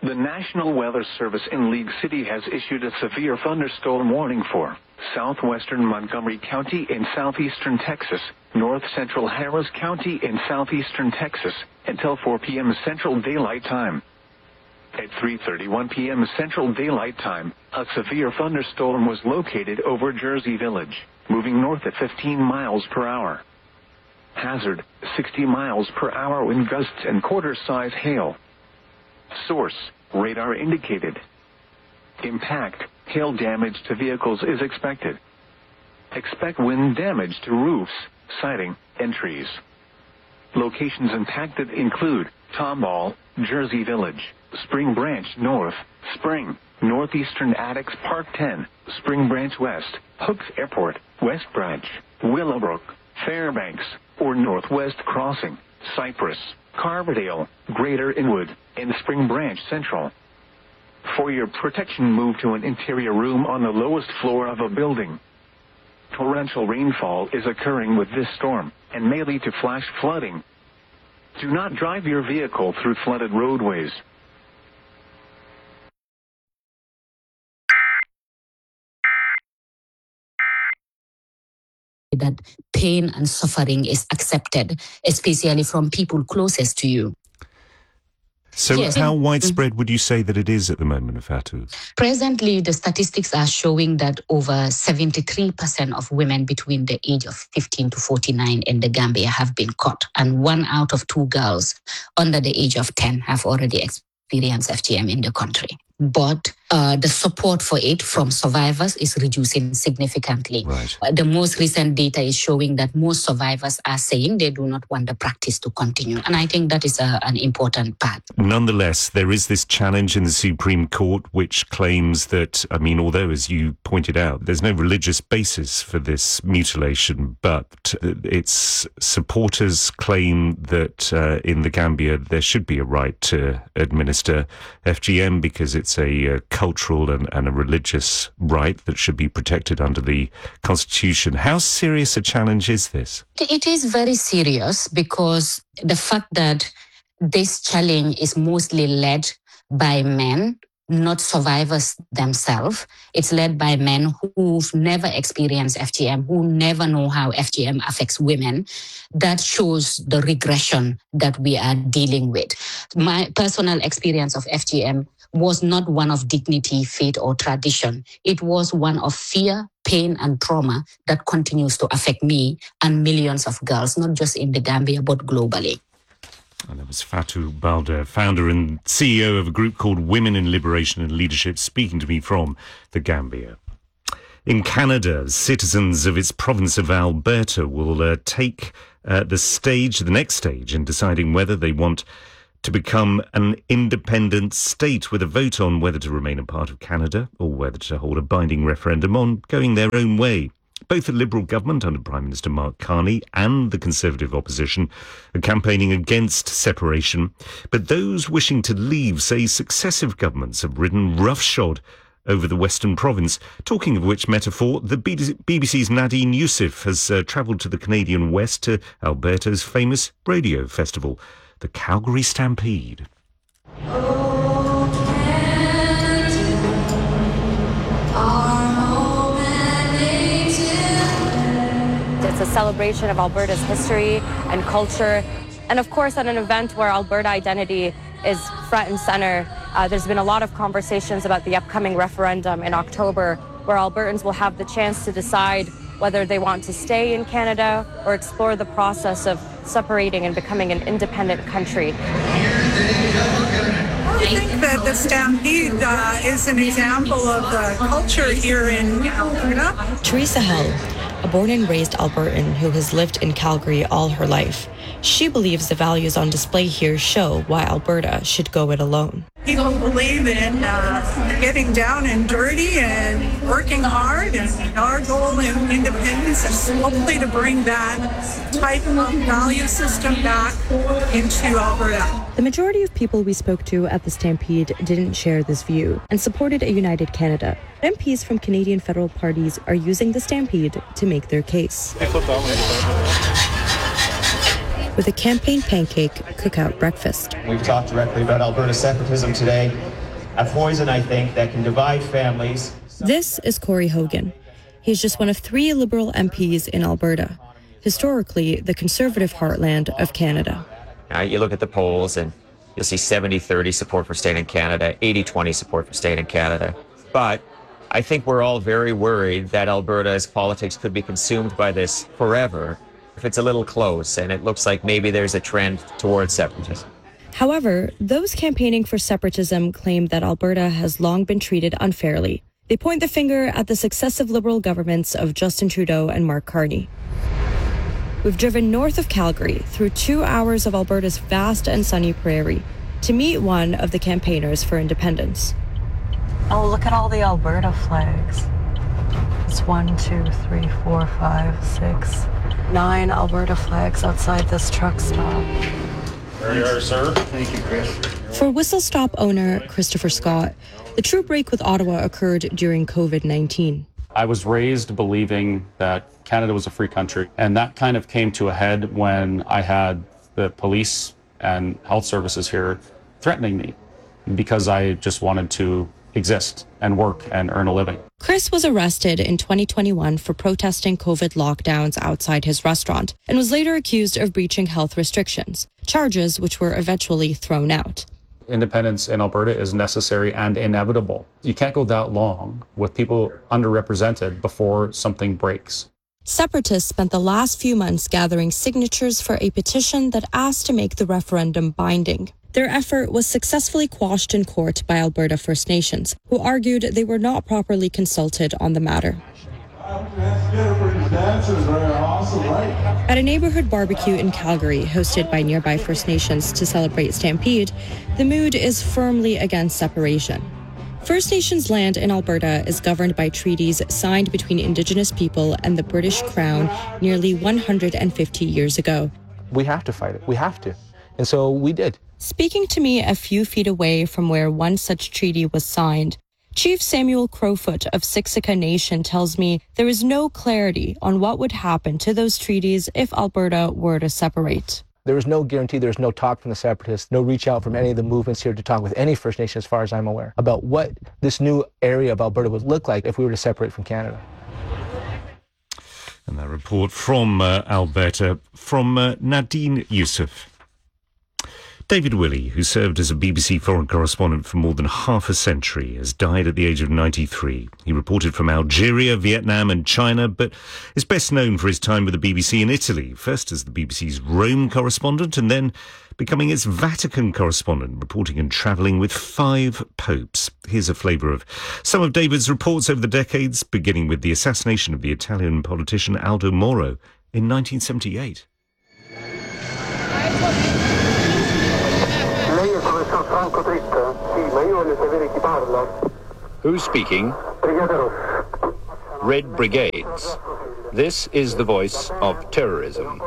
The National Weather Service in League City has issued a severe thunderstorm warning for southwestern Montgomery County in southeastern Texas, north central Harris County in southeastern Texas, until 4 p.m. Central Daylight Time. At 3:31 p.m. Central Daylight Time, a severe thunderstorm was located over Jersey Village, moving north at 15 miles per hour. Hazard, 60 miles per hour wind gusts and quarter-size hail. Source, radar indicated. Impact, hail damage to vehicles is expected. Expect wind damage to roofs, siding, and trees. Locations impacted include Tomball, Jersey Village, Spring Branch North, Spring, Northeastern Addicks Park 10, Spring Branch West, Hooks Airport, West Branch, Willowbrook, Fairbanks, or Northwest Crossing, Cypress, Carverdale, Greater Inwood, and Spring Branch Central. For your protection, move to an interior room on the lowest floor of a building. Torrential rainfall is occurring with this storm and may lead to flash flooding. Do not drive your vehicle through flooded roadways. That pain and suffering is accepted, especially from people closest to you. So yes. How widespread would you say that it is at the moment, Fatou? Presently, the statistics are showing that over 73% of women between the age of 15 to 49 in the Gambia have been caught, and 1 out of 2 girls under the age of 10 have already experienced FGM in the country. But the support for it from survivors is reducing significantly. Right. The most recent data is showing that most survivors are saying they do not want the practice to continue. And I think that is an important part. Nonetheless, there is this challenge in the Supreme Court which claims that, although, as you pointed out, there's no religious basis for this mutilation, but its supporters claim that in the Gambia there should be a right to administer FGM because it's a cultural and a religious right that should be protected under the Constitution. How serious a challenge is this? It is very serious because the fact that this challenge is mostly led by men, not survivors themselves. It's led by men who've never experienced FGM, who never know how FGM affects women. That shows the regression that we are dealing with. My personal experience of FGM was not one of dignity, faith, or tradition. It was one of fear, pain, and trauma that continues to affect me and millions of girls, not just in the Gambia, but globally. And that was Fatou Balde, founder and CEO of a group called Women in Liberation and Leadership, speaking to me from the Gambia. In Canada, citizens of its province of Alberta will take the next stage in deciding whether they want to become an independent state, with a vote on whether to remain a part of Canada or whether to hold a binding referendum on going their own way. Both the Liberal government under Prime Minister Mark Carney and the Conservative opposition are campaigning against separation, but those wishing to leave say successive governments have ridden roughshod over the Western Province. Talking of which metaphor, the BBC's Nadine Youssef has travelled to the Canadian West to Alberta's famous radio festival, the Calgary Stampede. It's a celebration of Alberta's history and culture, and of course at an event where Alberta identity is front and center. There's been a lot of conversations about the upcoming referendum in October, where Albertans will have the chance to decide whether they want to stay in Canada or explore the process of separating and becoming an independent country. I think that the Stampede is an example of the culture here in Alberta. Teresa Hell, a born and raised Albertan who has lived in Calgary all her life. She believes the values on display here show why Alberta should go it alone. People believe in getting down and dirty and working hard, and our goal in independence is hopefully to bring that type of value system back into Alberta. The majority of people we spoke to at the Stampede didn't share this view and supported a united Canada. MPs from Canadian federal parties are using the Stampede to make their case. with a campaign pancake cookout breakfast. We've talked directly about Alberta separatism today, a poison, I think, that can divide families. This is Corey Hogan. He's just one of 3 Liberal MPs in Alberta, historically the Conservative heartland of Canada. You look at the polls and you'll see 70-30 support for staying in Canada, 80-20 support for staying in Canada. But I think we're all very worried that Alberta's politics could be consumed by this forever if it's a little close, and it looks like maybe there's a trend towards separatism. However, those campaigning for separatism claim that Alberta has long been treated unfairly. They point the finger at the successive Liberal governments of Justin Trudeau and Mark Carney. We've driven north of Calgary through 2 hours of Alberta's vast and sunny prairie to meet one of the campaigners for independence. Oh, look at all the Alberta flags. It's 1, 2, 3, 4, 5, 6, 9 Alberta flags outside this truck stop. There you are, sir. Thank you, Chris. For Whistle Stop owner Christopher Scott, the true break with Ottawa occurred during COVID-19. I was raised believing that Canada was a free country, and that kind of came to a head when I had the police and health services here threatening me because I just wanted to exist and work and earn a living. Chris was arrested in 2021 for protesting COVID lockdowns outside his restaurant and was later accused of breaching health restrictions, charges which were eventually thrown out. Independence in Alberta is necessary and inevitable. You can't go that long with people underrepresented before something breaks. Separatists spent the last few months gathering signatures for a petition that asked to make the referendum binding. Their effort was successfully quashed in court by Alberta First Nations, who argued they were not properly consulted on the matter. At a neighborhood barbecue in Calgary, hosted by nearby First Nations to celebrate Stampede, the mood is firmly against separation. First Nations land in Alberta is governed by treaties signed between Indigenous people and the British Crown nearly 150 years ago. We have to fight it. We have to. And so we did. Speaking to me a few feet away from where one such treaty was signed, Chief Samuel Crowfoot of Siksika Nation tells me there is no clarity on what would happen to those treaties if Alberta were to separate. There is no guarantee, there is no talk from the separatists, no reach out from any of the movements here to talk with any First Nation, as far as I'm aware, about what this new area of Alberta would look like if we were to separate from Canada. And that report from Alberta, from Nadine Youssef. David Willey, who served as a BBC foreign correspondent for more than half a century, has died at the age of 93. He reported from Algeria, Vietnam and China, but is best known for his time with the BBC in Italy, first as the BBC's Rome correspondent and then becoming its Vatican correspondent, reporting and travelling with 5 popes. Here's a flavour of some of David's reports over the decades, beginning with the assassination of the Italian politician Aldo Moro in 1978. Who's speaking? Red Brigades. This is the voice of terrorism.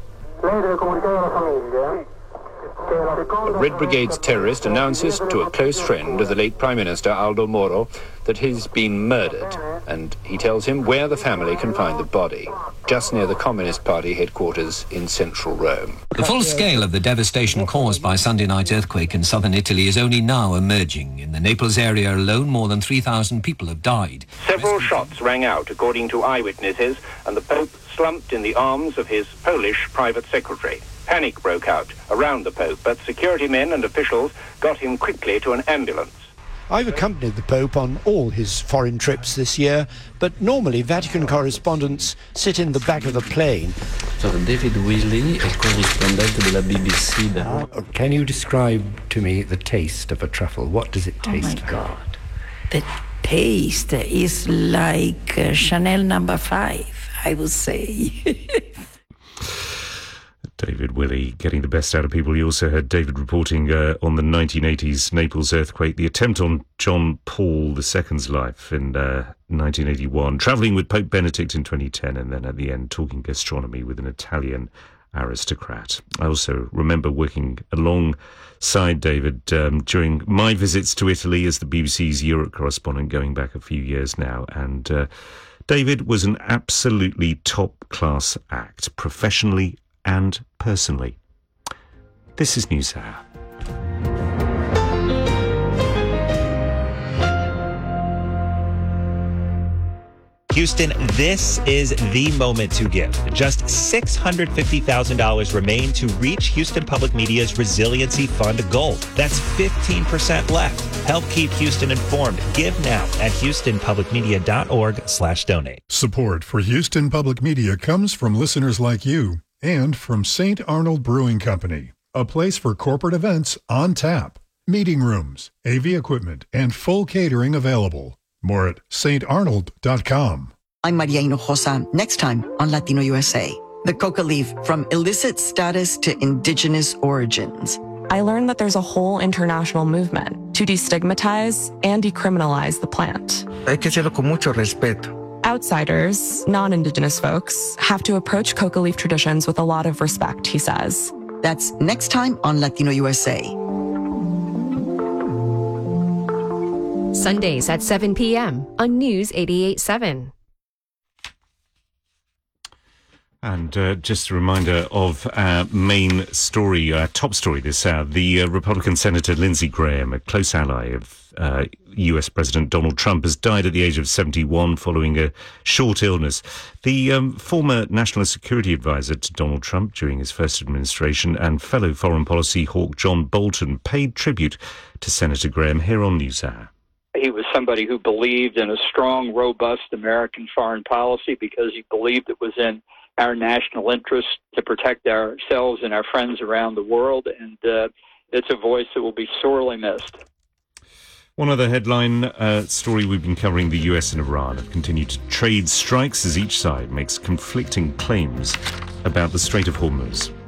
A Red Brigades terrorist announces to a close friend of the late Prime Minister Aldo Moro that he's been murdered, and he tells him where the family can find the body, just near the Communist Party headquarters in central Rome. The full scale of the devastation caused by Sunday night's earthquake in southern Italy is only now emerging. In the Naples area alone, more than 3,000 people have died. Several shots rang out, according to eyewitnesses, and the Pope slumped in the arms of his Polish private secretary. Panic broke out around the Pope, but security men and officials got him quickly to an ambulance. I've accompanied the Pope on all his foreign trips this year, but normally Vatican correspondents sit in the back of the plane. David Willey, a correspondent de la BBC. Can you describe to me the taste of a truffle? What does it taste like? Oh my God. The taste is like Chanel No. 5, I would say. David Willey getting the best out of people. You also heard David reporting on the 1980s Naples earthquake, the attempt on John Paul II's life in 1981, travelling with Pope Benedict in 2010, and then at the end talking gastronomy with an Italian aristocrat. I also remember working alongside David during my visits to Italy as the BBC's Europe correspondent going back a few years now, and David was an absolutely top-class act, professionally and personally. This is NewsHour. Houston, this is the moment to give. Just $650,000 remain to reach Houston Public Media's Resiliency Fund goal. That's 15% left. Help keep Houston informed. Give now at houstonpublicmedia.org/donate. Support for Houston Public Media comes from listeners like you and from St. Arnold Brewing Company, a place for corporate events on tap, meeting rooms, AV equipment, and full catering available. More at StArnold.com. I'm Maria Hinojosa. Next time on Latino USA, the coca leaf from illicit status to indigenous origins. I learned that there's a whole international movement to destigmatize and decriminalize the plant. Hay que hacerlo con mucho respeto. Outsiders, non-indigenous folks, have to approach coca leaf traditions with a lot of respect, he says. That's next time on Latino USA. Sundays at 7 p.m. on News 88.7. And just a reminder of our main story, our top story this hour. The Republican Senator Lindsey Graham, a close ally of US President Donald Trump, has died at the age of 71 following a short illness. The former national security advisor to Donald Trump during his first administration and fellow foreign policy hawk John Bolton paid tribute to Senator Graham here on NewsHour. He was somebody who believed in a strong, robust American foreign policy because he believed it was in our national interest to protect ourselves and our friends around the world, and it's a voice that will be sorely missed. One other headline story we've been covering: the US and Iran have continued trade strikes as each side makes conflicting claims about the Strait of Hormuz.